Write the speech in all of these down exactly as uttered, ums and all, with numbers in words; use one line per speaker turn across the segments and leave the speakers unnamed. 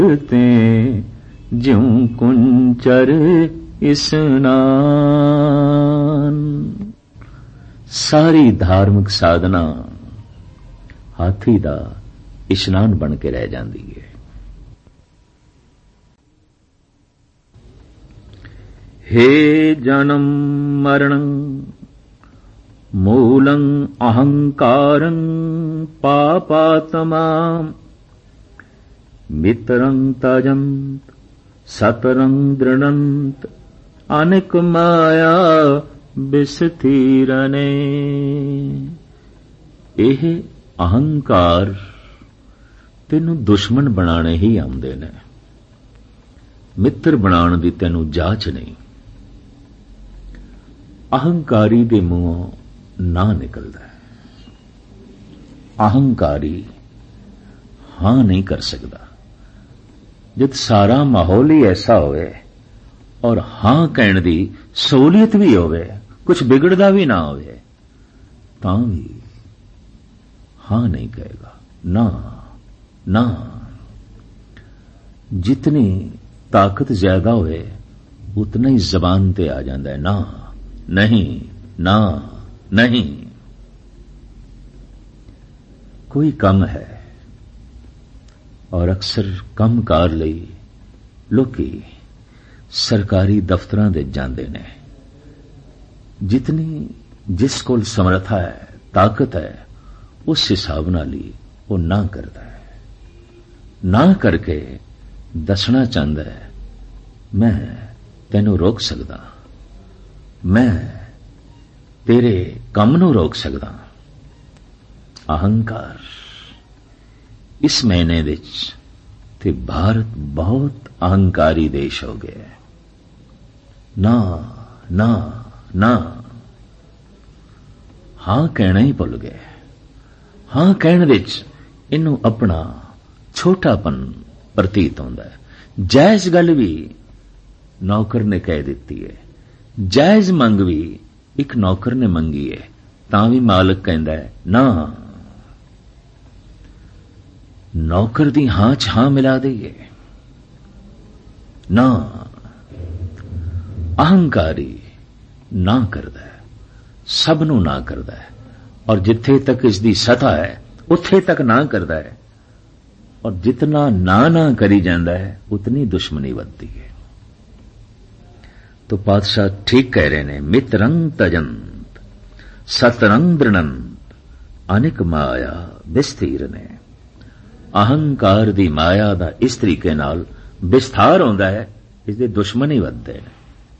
ते ज्यों कुंचर इस्नान। सारी धार्मिक साधना हाथी दा इशनान बन के रह जाती है। हे जन्म मरणं मूलं अहंकारं पापात्मा मित्रं तजंत सतरं दृढ़ंत अनेक माया विस्तीरने। ਇਹ ਅਹੰਕਾਰ ਤੈਨੂੰ ਦੁਸ਼ਮਣ ਬਣਾਣੇ ਹੀ ਆਉਂਦੇ ਨੇ, ਮਿੱਤਰ ਬਣਾਉਣ ਦੀ ਤੈਨੂੰ ਜਾਚ ਨਹੀਂ। ਅਹੰਕਾਰੀ ਦੇ ਮੂੰਹੋਂ ਨਾ ਨਿਕਲਦਾ ਹੈ। ਅਹੰਕਾਰੀ ਹਾਂ ਨਹੀਂ ਕਰ ਸਕਦਾ। ਜਦ ਸਾਰਾ ਮਾਹੌਲ ਹੀ ਐਸਾ ਹੋਵੇ ਔਰ ਹਾਂ ਕਹਿਣ ਦੀ ਸਹੂਲੀਅਤ ਵੀ ਹੋਵੇ, ਕੁਝ ਵਿਗੜਦਾ ਵੀ ਨਾ ਹੋਵੇ, ਤਾਂ ਵੀ हाँ नहीं कहेगा। ना ना, जितनी ताकत ज्यादा होए उतना ही जबान ते आ जाता है ना नहीं ना नहीं। कोई कम है और अक्सर कम कार लई लोकी सरकारी दफ्तरां दे जांदे ने। जितनी जिस कोल समर्था है, ताकत है, उस हिसाब नाल ही वो ना करता है। ना करके दसना चाहता है मैं तेनू रोक सकदा, मैं तेरे काम नू रोक सकदा। अहंकार इस महीने विच ते भारत बहुत अहंकारी देश हो गया है। ना ना ना, हां कहना ही भुल गए। हाँ कहण विच इनू अपना छोटापन प्रतीत होंदा है। जायज गल भी नौकर ने कह दिती है, जायज मंग भी एक नौकर ने मंगी है, तां भी मालिक कहंदा है ना। नौकर दी हां च हां मिला दईए ना। अहंकारी ना करदा है, सबनू ना करदा है, और जिथे तक इसकी सतह है उथे तक ना करता है, और जितना ना ना करी जाता है उतनी दुश्मनी बढ़ती है। तो पातशाह ठीक कह रहे ने, मित्रं तजंत सतरं दृढ़ंत अनेक माया विस्तीर ने। अहंकार दी माया दा इस तरीके नाल विस्तार होंदा है, इसके दुश्मन ही बढ़ते हैं।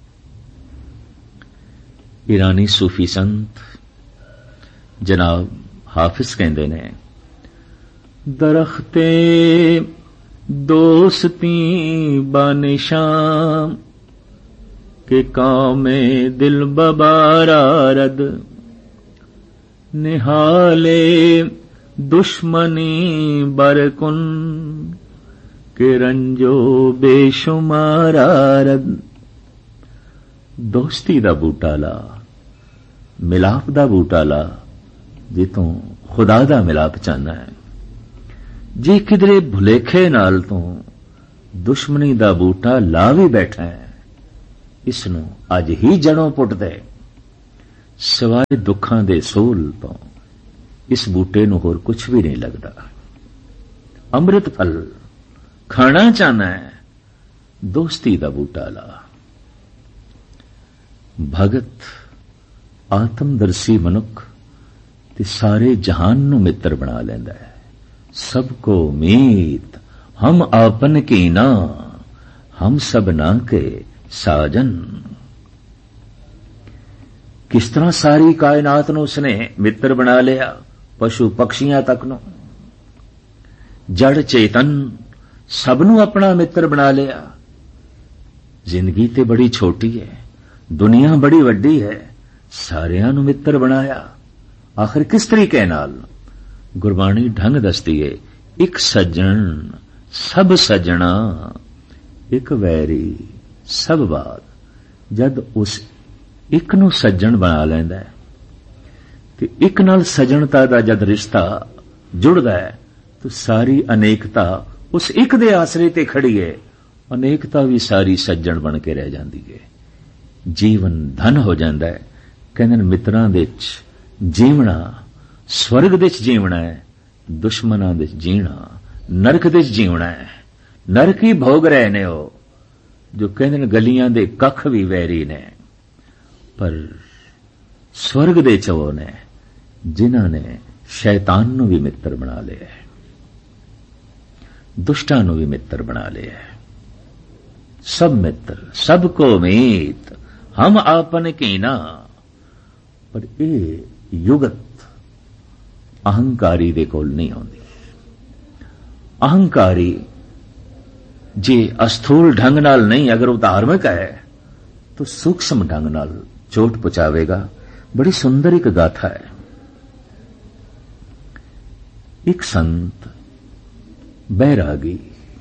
ईरानी सूफी संत जनाब हाफिज कहते ने, दरख्ते दोस्ती बानिशाम के कामे दिल बबारारद निहाले दुश्मनी बरकुन के रंजो बेशुमारारद। दोस्ती दा बूटा ला, मिलाप दा बूटा ला, जितों खुदा दा मिलाप चाहना है। जे किधरे भुलेखे नाल तो दुश्मनी दा बूटा ला भी बैठा है, इसनों अज ही जड़ों पुट दे। सिवाय दुखां दे सोल तो इस बूटे नूं होर कुछ भी नहीं लगता। अमृत फल खाना चाहना है, दोस्ती दा बूटा ला। भगत आत्मदर्शी मनुख ते सारे जहान नू मित्र बना लेंदा है। सबको मीत हम आपन की ना, हम सब ना के साजन। किस तरह सारी कायनात नू उसने मित्र बना लिया, पशु पक्षियां तक नू, जड़ चेतन सबनू अपना मित्र बना लिया। जिंदगी ते बड़ी छोटी है, दुनिया बड़ी वड्डी है, सारियां नू मित्र बनाया। आखिर किस तरीके नाल? गुरबाणी ढंग दसदी है, एक सज्जन सब सज्जना, एक वैरी सब बात। जद उस एक नू सज्जन बना लैंदा है ते एक नाल सज्जनता दा जद रिश्ता जुड़दा है तो सारी अनेकता ਉਸ ਇੱਕ ਦੇ ਆਸਰੇ ਤੇ ਖੜੀ ਹੈ, ਅਨੇਕਤਾ ਵੀ ਸਾਰੀ ਸੱਜਣ ਬਣ ਕੇ ਰਹਿ ਜਾਂਦੀ ਹੈ। ਜੀਵਨ ਧਨ ਹੋ ਜਾਂਦਾ ਹੈ। ਕਹਿੰਦੇ ਨੇ ਮਿੱਤਰਾਂ ਦੇ ਵਿੱਚ ਜੀਵਣਾ, ਸਵਰਗ ਦੇ ਵਿੱਚ ਜੀਵਣਾ ਹੈ, ਦੁਸ਼ਮਣਾਂ ਦੇ ਵਿੱਚ ਜੀਣਾ, ਨਰਕ ਦੇ ਵਿੱਚ ਜੀਵਣਾ ਹੈ। ਨਰਕ ਹੀ ਭੋਗ ਰਹੇ ਨੇ ਉਹ ਜੋ ਕਹਿੰਦੇ ਨੇ ਗਲੀਆਂ ਦੇ ਕੱਖ ਵੀ ਵੈਰੀ ਨੇ, ਪਰ ਸਵਰਗ ਦੇ ਚੋ ਨੇ ਜਿਨ੍ਹਾਂ ਨੇ ਸ਼ੈਤਾਨ ਨੂੰ ਵੀ ਮਿੱਤਰ ਬਣਾ ਲਿਆ, ਦੁਸ਼ਟਾਂ ਨੂੰ ਵੀ ਮਿੱਤਰ ਬਣਾ ਲਿਆ। ਸਭ ਮਿੱਤਰ ਸਭ ਕੋ ਮੀਤ, ਹਮ ਆਪਨ ਕੀਨਾ। ਪਰ ਇਹ ਯੁਗਤ ਅਹੰਕਾਰੀ ਦੇ ਕੋਲ ਨਹੀਂ ਆਉਂਦੀ। ਅਹੰਕਾਰੀ ਜੇ ਅਸਥੂਲ ਢੰਗ ਨਾਲ ਨਹੀਂ, ਅਗਰ ਉਹ ਧਾਰਮਿਕ ਹੈ ਤਾਂ ਸੂਖਸ਼ਮ ਢੰਗ ਨਾਲ ਚੋਟ ਪਹੁੰਚਾਵੇਗਾ। ਬੜੀ ਸੁੰਦਰ ਇੱਕ ਗਾਥਾ ਹੈ। ਇੱਕ ਸੰਤ ਬੈਰਾਗੀ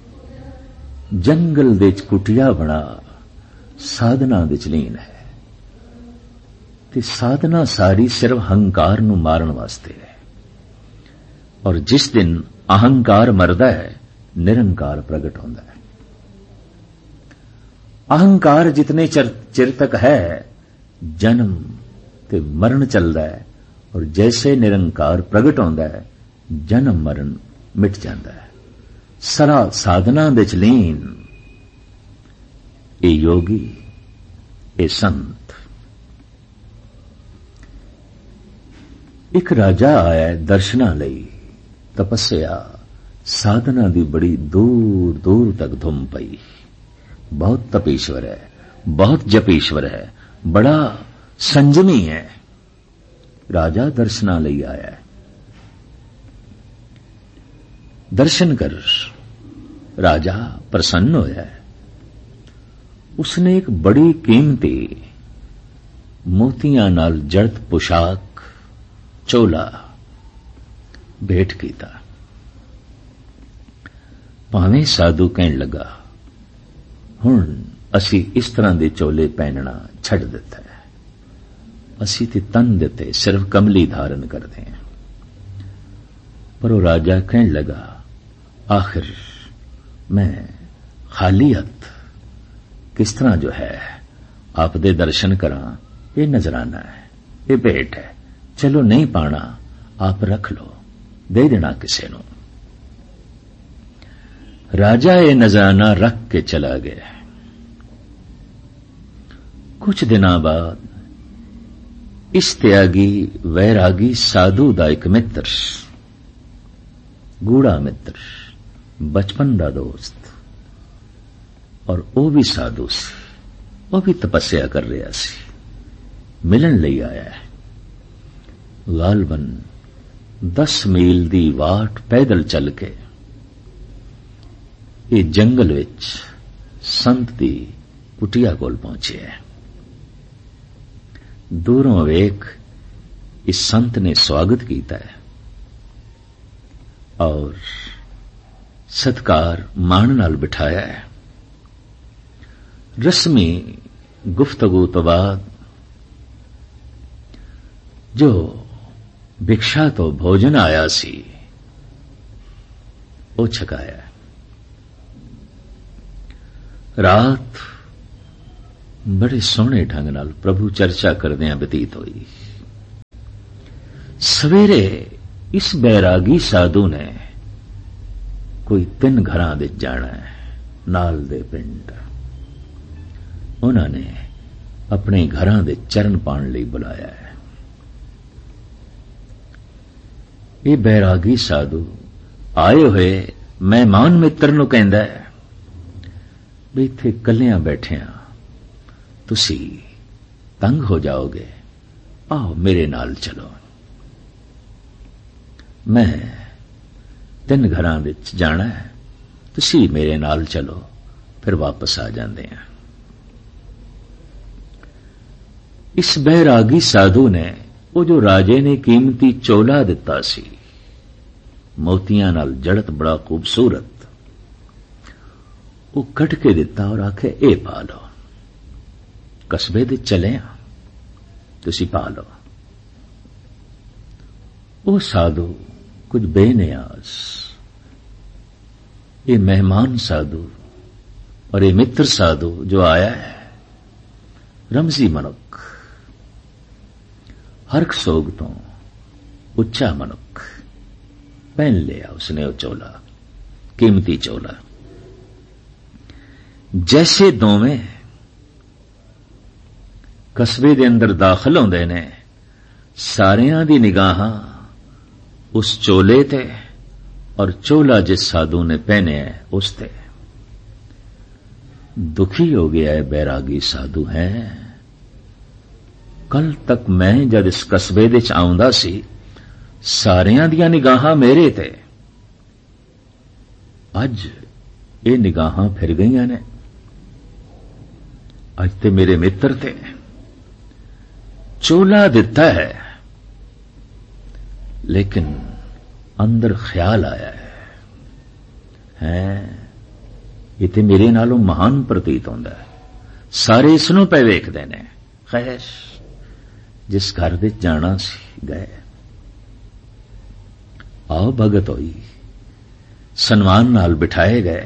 ਜੰਗਲ ਦੇ ਵਿੱਚ ਕੁਟਿਆ ਬਣਾ ਸਾਧਨਾ ਦੇ ਲੀਨ ਹੈ, ਤੇ ਸਾਧਨਾ ਸਾਰੀ ਸਿਰਫ ਹੰਕਾਰ ਨੂੰ ਮਾਰਨ ਵਾਸਤੇ ਹੈ। ਔਰ ਜਿਸ ਦਿਨ ਅਹੰਕਾਰ ਮਰਦਾ ਹੈ, ਨਿਰੰਕਾਰ ਪ੍ਰਗਟ ਹੁੰਦਾ ਹੈ। ਅਹੰਕਾਰ ਜਿਤਨੇ ਚਿਰ ਤੱਕ ਹੈ, ਜਨਮ ਤੇ ਮਰਨ ਚੱਲਦਾ ਹੈ, ਔਰ ਜੈਸੇ ਨਿਰੰਕਾਰ ਪ੍ਰਗਟ ਹੁੰਦਾ ਹੈ, ਜਨਮ ਮਰਨ ਮਿਟ ਜਾਂਦਾ ਹੈ। ਸਰਾ ਸਾਧਨਾ ਦੇ ਲੀਨ ਇਹ ਯੋਗੀ, ਇਹ ਸੰਤ। ਇੱਕ ਰਾਜਾ ਆਇਆ ਦਰਸ਼ਨਾਂ ਲਈ, ਤਪੱਸਿਆ ਸਾਧਨਾ ਦੀ ਬੜੀ ਦੂਰ ਦੂਰ ਤੱਕ ਧੁੰਮ ਪਈ। ਬਹੁਤ ਤਪੀਸ਼ਵਰ ਹੈ, ਬਹੁਤ ਜਪੀਸ਼ਵਰ ਹੈ, ਬੜਾ ਸੰਜਮੀ ਹੈ। ਰਾਜਾ ਦਰਸ਼ਨਾਂ ਲਈ ਆਇਆ। ਦਰਸ਼ਨ ਕਰ ਰਾਜਾ ਪ੍ਰਸੰਨ ਹੋਇਆ। ਉਸਨੇ ਇੱਕ ਬੜੀ ਕੀਮਤੀ ਮੋਤੀਆਂ ਨਾਲ ਜੜਤ ਪੁਸ਼ਾਕ, ਚੋਲਾ ਭੇਟ ਕੀਤਾ। ਭਾਵੇਂ ਸਾਧੂ ਕਹਿਣ ਲੱਗਾ, ਹੁਣ ਅਸੀਂ ਇਸ ਤਰ੍ਹਾਂ ਦੇ ਚੋਲੇ ਪਹਿਨਣਾ ਛੱਡ ਦਿੱਤਾ ਹੈ, ਅਸੀਂ ਤੇ ਤਨ ਦਿੱਤੇ ਸਿਰਫ ਕਮਲੀ ਧਾਰਨ ਕਰਦੇ ਹਾਂ। ਪਰ ਉਹ ਰਾਜਾ ਕਹਿਣ ਲੱਗਾ, ਆਖਿਰ ਮੈਂ ਖਾਲੀ ਹੱਥ ਕਿਸ ਤਰ੍ਹਾਂ ਜੋ ਹੈ ਆਪ ਦੇ ਦਰਸ਼ਨ ਕਰਾਂ? ਇਹ ਨਜ਼ਰਾਨਾ ਹੈ, ਇਹ ਭੇਟ ਹੈ, ਚਲੋ ਨਹੀਂ ਪਾਣਾ ਆਪ ਰੱਖ ਲੋ, ਦੇ ਦੇਣਾ ਕਿਸੇ ਨੂੰ। ਰਾਜਾ ਇਹ ਨਜ਼ਰਾਨਾ ਰੱਖ ਕੇ ਚਲਾ ਗਿਆ। ਕੁਝ ਦਿਨਾਂ ਬਾਅਦ ਇਸ ਤਿਆਗੀ ਵੈਰਾਗੀ ਸਾਧੂ ਦਾ ਇੱਕ ਮਿੱਤਰ, ਗੂੜਾ ਮਿੱਤਰ, ਬਚਪਨ ਦਾ ਦੋਸਤ, ਔਰ ਉਹ ਵੀ ਸਾਧੂ ਸੀ, ਉਹ ਵੀ ਤਪੱਸਿਆ ਕਰ ਰਿਹਾ ਸੀ, ਮਿਲਣ ਲਈ ਆਇਆ ਹੈ। ਗਾਲਬਨ ਦਸ ਮੀਲ ਦੀ ਵਾਟ ਪੈਦਲ ਚੱਲ ਕੇ ਇਹ ਜੰਗਲ ਵਿੱਚ ਸੰਤ ਦੀ ਕੁਟਿਆ ਕੋਲ ਪਹੁੰਚਿਆ। ਦੂਰੋਂ ਵੇਖ ਇਸ ਸੰਤ ਨੇ ਸਵਾਗਤ ਕੀਤਾ ਹੈ ਔਰ ਸਤਕਾਰ ਮਾਣ ਨਾਲ ਬਿਠਾਇਆ ਹੈ। ਰਸਮੀ ਗੁਫ਼ਤਗੂ ਤੋਂ ਬਾਅਦ ਜੋ ਭਿਕਸ਼ਾ ਤੋਂ ਭੋਜਨ ਆਇਆ ਸੀ ਉਹ ਛਕਾਇਆ। ਰਾਤ ਬੜੇ ਸੋਹਣੇ ਢੰਗ ਨਾਲ ਪ੍ਰਭੂ ਚਰਚਾ ਕਰਦਿਆਂ ਬਤੀਤ ਹੋਈ। ਸਵੇਰੇ ਇਸ ਬੈਰਾਗੀ ਸਾਧੂ ਨੇ ਕੋਈ ਤਿੰਨ ਘਰਾਂ ਵਿੱਚ ਜਾਣਾ ਹੈ, ਨਾਲ ਦੇ ਪਿੰਡ। ਉਹਨਾਂ ਨੇ ਆਪਣੇ ਘਰਾਂ ਦੇ ਚਰਨ ਪਾਉਣ ਲਈ ਬੁਲਾਇਆ ਹੈ। ਇਹ ਬੈਰਾਗੀ ਸਾਧੂ ਆਏ ਹੋਏ ਮਹਿਮਾਨ ਮਿੱਤਰ ਨੂੰ ਕਹਿੰਦਾ ਹੈ ਵੀ ਇੱਥੇ ਕੱਲਿਆਂ ਬੈਠਿਆਂ ਤੁਸੀਂ ਤੰਗ ਹੋ ਜਾਓਗੇ, ਆਓ ਮੇਰੇ ਨਾਲ ਚਲੋ। ਮੈਂ ਤਿੰਨ ਘਰਾਂ ਵਿੱਚ ਜਾਣਾ ਹੈ, ਤੁਸੀਂ ਮੇਰੇ ਨਾਲ ਚਲੋ, ਫਿਰ ਵਾਪਸ ਆ ਜਾਂਦੇ ਹਾਂ। ਇਸ ਬੈਰਾਗੀ ਸਾਧੂ ਨੇ ਉਹ ਜੋ ਰਾਜੇ ਨੇ ਕੀਮਤੀ ਚੋਲਾ ਦਿੱਤਾ ਸੀ, ਮੋਤੀਆਂ ਨਾਲ ਜੜਤ ਬੜਾ ਖੂਬਸੂਰਤ, ਉਹ ਕੱਢ ਕੇ ਦਿੱਤਾ ਔਰ ਆਖੇ ਇਹ ਪਾ ਲਓ, ਕਸਬੇ ਦੇ ਚਲੇ ਆ, ਤੁਸੀਂ ਪਾ ਲਓ। ਉਹ ਸਾਧੂ ਕੁਝ ਬੇਨਿਆਜ਼ ये मेहमान साधु और ये मित्र साधु जो आया है, रमजी मनुख, हरख सोग तो उच्चा मनुख, पहन लिया उसने वो चोला, कीमती चोला। जैसे दोवें कस्बे दे अंदर दाखिल होंदे ने, सारियां दी निगाहां उस चोले ते और चोला जिस साधु ने पहने है उस ते। दुखी हो गया है बैरागी साधु है। कल तक मैं जद इस कस्बे दे च आउंदा सी, सारियां दियां निगाहां मेरे ते, अज ये निगाहां फिर गईयां ने। अज ते मेरे मित्र ते चोला दिता है, लेकिन अंदर ख्याल आया है, हैं ये ते मेरे नालों महान प्रतीत होंदा है। सारे इसनों पे वेखदे ने। खैर, जिस घर दे जाना सी गए, आओ भगत होई, सन्मान नाल बिठाए गए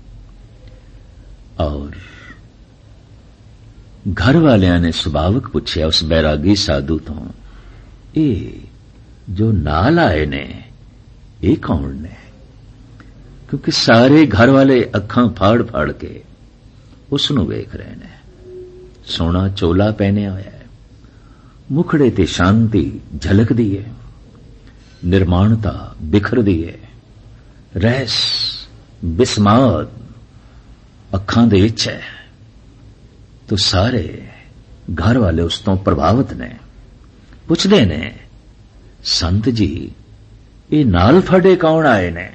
और घर वालियां ने सुभावक पूछया उस बैरागी साधु तो, ये जो नाल आए ने ये कौन ने? क्योंकि सारे घर वाले अखां फाड़ फाड़ के उसनू वेख रहे ने। सोना चोला पहने होया है, मुखड़े ते शांति झलकदी है, निर्माणता बिखरदी है, रहस बिस्माद अखां दे विच है। तो सारे घर वाले उस तो प्रभावित ने। पुछदे ने, संत जी ये नाल फड़े कौन आए ने?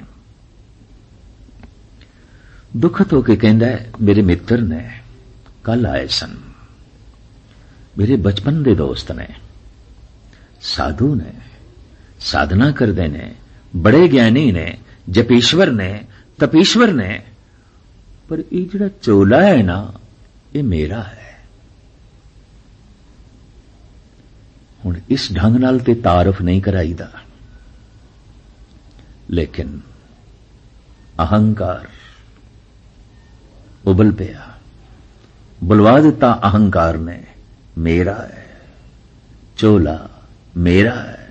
दुखत होके कहंदा है, मेरे मित्र ने कल आए सन, मेरे बचपन दे दोस्त ने, साधु ने, साधना करदे ने, बड़े ज्ञानी ने, जपीश्वर ने, तपीश्वर ने, पर ये जिहड़ा चोला है ना, ये मेरा है। हुण इस ढंग नाल ते तारफ नहीं कराईदा, लेकिन अहंकार उबल पिया, बुलवा दिता अहंकार ने, मेरा है चोला, मेरा है।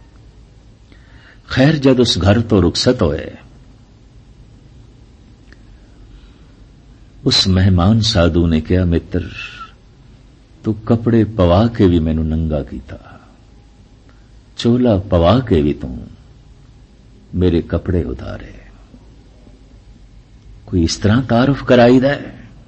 खैर, जद उस घर तो रुखसत होए, उस मेहमान साधु ने कहा, मित्र तू कपड़े पवा के भी मैनू नंगा कीता, चोला पवा के भी तू मेरे कपड़े उतारे। कोई इस तरह तारुफ कराई दे?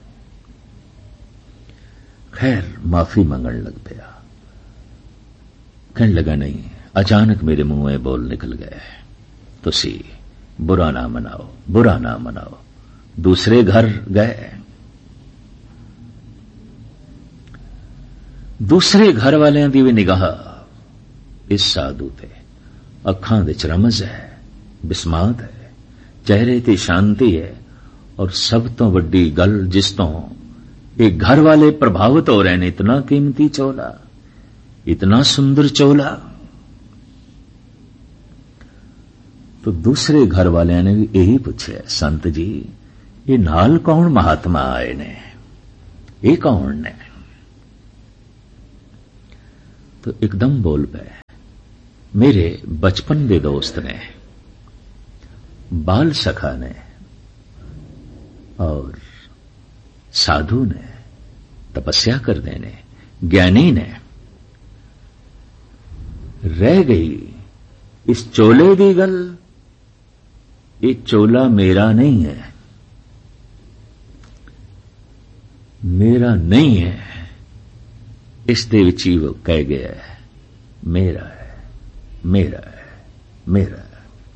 खैर, माफी मंगण लग पिया। कहने लगा, नहीं, अचानक मेरे मुंह में बोल निकल गए, तुसी बुरा ना मनाओ, बुरा ना मनाओ। दूसरे घर गए, दूसरे घर वालियां दी भी निगाह इस साधु ते, अखां दे च रमज है, बिस्मात है, चेहरे ते शांति है, और सब तो वड्डी गल जिस तो ये घर वाले प्रभावित हो रहे हैं, इतना कीमती चोला, इतना सुंदर चोला। तो दूसरे घर वालियां ने भी यही पूछा, संत जी ये नाल कौन महात्मा आए ने, ये कौन ने? तो एकदम बोल पे, मेरे बचपन दे दोस्त ने, बाल सखा ने और साधु ने, तपस्या कर देने, ज्ञानी ने। रह गई इस चोले दी गल, ये चोला मेरा नहीं है, मेरा नहीं है, इस दे विच ही वो कह गया है, मेरा है, मेरा है, मेरा है।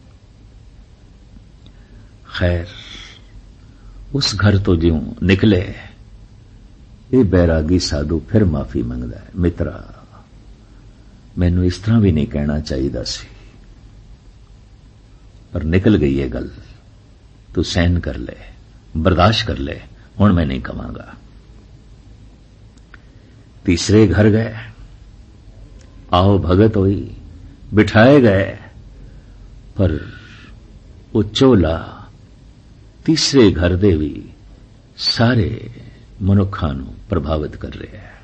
खैर, उस घर तो ज्यों निकले, ये बैरागी साधु फिर माफी मंगदा है, मित्रा मैनू इस तरह भी नहीं कहना चाहिए सी, पर निकल गई है गल, तू सहन कर ले, बर्दाश्त कर ले, हुण मैं नहीं कवांगा। तीसरे घर गए, आओ भगत होई, बिठाए गए, पर वो चोला ਤੀਸਰੇ ਘਰ ਦੇ ਵੀ ਸਾਰੇ ਮਨੁੱਖਾਂ ਨੂੰ ਪ੍ਰਭਾਵਿਤ ਕਰ ਰਿਹਾ ਹੈ।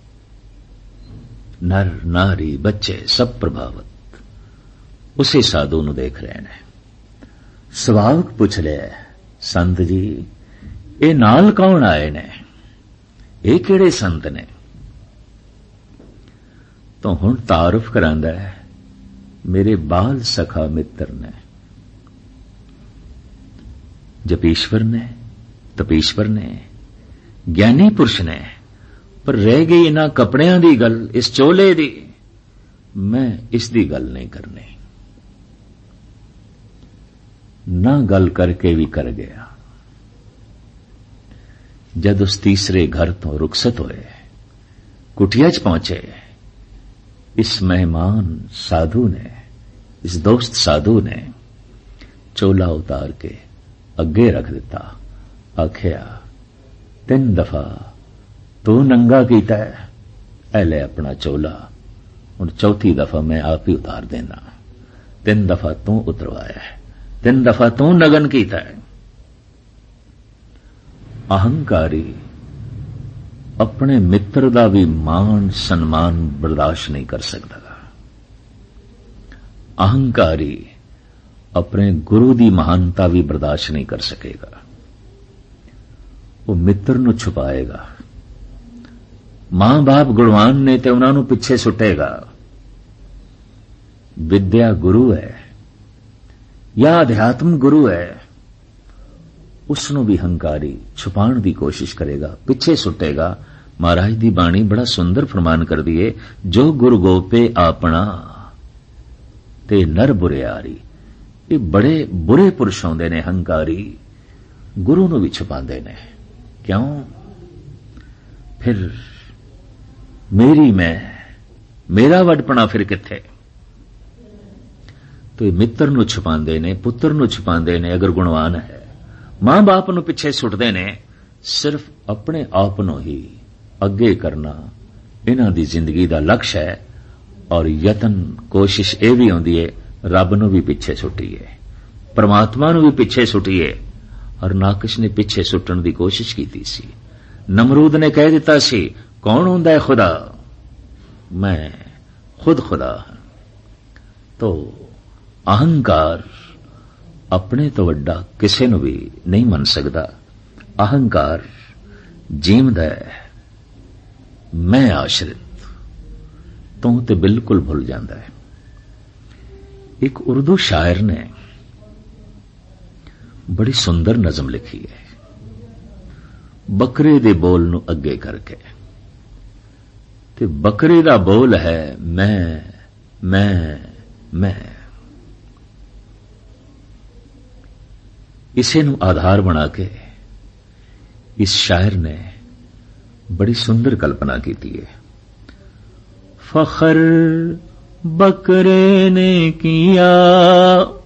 ਨਰ ਨਾਰੀ ਬੱਚੇ ਸਭ ਪ੍ਰਭਾਵਿਤ ਉਸੇ ਸਾਧੂ ਨੂੰ ਦੇਖ ਰਹੇ ਨੇ। ਸੁਭਾਵਕ ਪੁੱਛ ਲਿਆ, ਸੰਤ ਜੀ ਇਹ ਨਾਲ ਕੌਣ ਆਏ ਨੇ, ਇਹ ਕਿਹੜੇ ਸੰਤ ਨੇ? ਤਾਂ ਹੁਣ ਤਾਰਫ ਕਰਾਂਦਾ ਹੈ, ਮੇਰੇ ਬਾਲ ਸਖਾ ਮਿੱਤਰ ਨੇ, ਜਪੀਸ਼ਵਰ ਨੇ, ਤਪੀਸ਼ਵਰ ਨੇ, ਗਿਆਨੀ ਪੁਰਸ਼ ਨੇ। ਪਰ ਰਹਿ ਗਈ ਇਹਨਾਂ ਕੱਪੜਿਆਂ ਦੀ ਗੱਲ, ਇਸ ਚੋਲੇ ਦੀ, ਮੈਂ ਇਸ ਦੀ ਗੱਲ ਨਹੀਂ ਕਰਨੀ। ਨਾ ਗੱਲ ਕਰਕੇ ਵੀ ਕਰ ਗਿਆ। ਜਦ ਉਸ ਤੀਸਰੇ ਘਰ ਤੋਂ ਰੁਖਸਤ ਹੋਏ, ਕੁਟਿਆ ਚ ਪਹੁੰਚੇ, ਇਸ ਮਹਿਮਾਨ ਸਾਧੂ ਨੇ, ਇਸ ਦੋਸਤ ਸਾਧੂ ਨੇ ਚੋਲਾ ਉਤਾਰ ਕੇ ਅੱਗੇ ਰੱਖ ਦਿੱਤਾ। ਆਖਿਆ, ਤਿੰਨ ਦਫਾ ਤੂੰ ਨੰਗਾ ਕੀਤਾ ਹੈ, ਐ ਲੈ ਆਪਣਾ ਚੋਲਾ, ਹੁਣ ਚੌਥੀ ਦਫਾ ਮੈਂ ਆਪ ਹੀ ਉਤਾਰ ਦੇਣਾ। ਤਿੰਨ ਦਫਾ ਤੂੰ ਉਤਰਵਾਇਆ ਹੈ, ਤਿੰਨ ਦਫਾ ਤੂੰ ਨਗਨ ਕੀਤਾ ਹੈ। ਅਹੰਕਾਰੀ ਆਪਣੇ ਮਿੱਤਰ ਦਾ ਵੀ ਮਾਣ ਸਨਮਾਨ ਬਰਦਾਸ਼ਤ ਨਹੀਂ ਕਰ ਸਕਦਾ। ਅਹੰਕਾਰੀ ਆਪਣੇ ਗੁਰੂ ਦੀ ਮਹਾਨਤਾ ਵੀ ਬਰਦਾਸ਼ਤ ਨਹੀਂ ਕਰ ਸਕੇਗਾ। ਉਹ ਮਿੱਤਰ ਨੂੰ ਛੁਪਾਏਗਾ। ਮਾਂ ਬਾਪ ਗੁਣਵਾਨ ਨੇ ਤੇ ਉਹਨਾਂ ਨੂੰ ਪਿੱਛੇ ਸੁੱਟੇਗਾ। ਵਿਦਿਆ ਗੁਰੂ ਹੈ ਜਾਂ ਅਧਿਆਤਮ ਗੁਰੂ ਹੈ, ਉਸ ਨੂੰ ਵੀ ਹੰਕਾਰੀ ਛੁਪਾਉਣ ਦੀ ਕੋਸ਼ਿਸ਼ ਕਰੇਗਾ, ਪਿੱਛੇ ਸੁੱਟੇਗਾ। ਮਹਾਰਾਜ ਦੀ ਬਾਣੀ ਬੜਾ ਸੁੰਦਰ ਫਰਮਾਨ ਕਰਦੀ ਏ, ਜੋ ਗੁਰ ਗੋਪੇ ਆਪਣਾ ਤੇ ਨਰ ਬੁਰਿਆਰੀ। ਇਹ ਬੜੇ ਬੁਰੇ ਪੁਰਸ਼ ਆਉਂਦੇ ਨੇ ਹੰਕਾਰੀ, ਗੁਰੂ ਨੂੰ ਵੀ ਛੁਪਾਉਂਦੇ ਨੇ। ਕਿਉਂ? ਫਿਰ ਮੇਰੀ ਮੈਂ, ਮੇਰਾ ਵੱਡਪਣਾ ਫਿਰ ਕਿੱਥੇ? ਤੋ ਮਿੱਤਰ ਨੂੰ ਛੁਪਾਉਂਦੇ ਨੇ, ਪੁੱਤਰ ਨੂੰ ਛੁਪਾਉਂਦੇ ਨੇ ਅਗਰ ਗੁਣਵਾਨ ਹੈ। ਮਾਂ ਬਾਪ ਨੂੰ ਪਿੱਛੇ ਸੁੱਟਦੇ ਨੇ। ਸਿਰਫ ਆਪਣੇ ਆਪ ਨੂੰ ਹੀ ਅੱਗੇ ਕਰਨਾ ਇਹਨਾਂ ਦੀ ਜ਼ਿੰਦਗੀ ਦਾ ਲਕਸ਼ ਹੈ। ਔਰ ਯਤਨ ਕੋਸ਼ਿਸ਼ ਇਹ ਵੀ ਹੁੰਦੀ ਹੈ, ਰੱਬ ਨੂੰ ਵੀ ਪਿੱਛੇ ਸੁੱਟੀਏ, ਪਰਮਾਤਮਾ ਨੂੰ ਵੀ ਪਿੱਛੇ ਸੁੱਟੀਏ। ਹਰਨਾਕਸ਼ ਨੇ ਪਿੱਛੇ ਸੁੱਟਣ ਦੀ ਕੋਸ਼ਿਸ਼ ਕੀਤੀ ਸੀ। ਨਮਰੂਦ ਨੇ ਕਹਿ ਦਿੱਤਾ ਸੀ, ਕੌਣ ਹੁੰਦਾ ਹੈ ਖੁਦਾ? ਮੈਂ ਖੁਦ ਖੁਦਾ ਹਾਂ। ਤੋ ਅਹੰਕਾਰ ਆਪਣੇ ਤੋਂ ਵੱਡਾ ਕਿਸੇ ਨੂੰ ਵੀ ਨਹੀਂ ਮੰਨ ਸਕਦਾ। ਅਹੰਕਾਰ ਜੀਵਦਾ ਹੈ, ਮੈਂ ਆਸ਼ਰਿਤ ਤੋਂ ਤੇ ਬਿਲਕੁਲ ਭੁੱਲ ਜਾਂਦਾ ਹੈ। ਇੱਕ ਉਰਦੂ ਸ਼ਾਇਰ ਨੇ ਬੜੀ ਸੁੰਦਰ ਨਜ਼ਮ ਲਿਖੀ ਹੈ, ਬੱਕਰੇ ਦੇ ਬੋਲ ਨੂੰ ਅੱਗੇ ਕਰਕੇ। ਤੇ ਬੱਕਰੇ ਦਾ ਬੋਲ ਹੈ ਮੈਂ ਮੈਂ ਮੈਂ। ਇਸੇ ਨੂੰ ਆਧਾਰ ਬਣਾ ਕੇ ਇਸ ਸ਼ਾਇਰ ਨੇ ਬੜੀ ਸੁੰਦਰ ਕਲਪਨਾ ਕੀਤੀ ਹੈ। ਫਖਰ बकरे ने किया